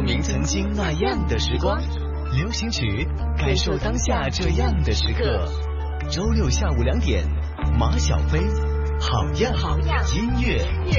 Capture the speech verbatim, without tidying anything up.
明曾经那样的时光。流行曲，感受当下这样的时刻。周六下午两点，马小飞，好样好样音乐。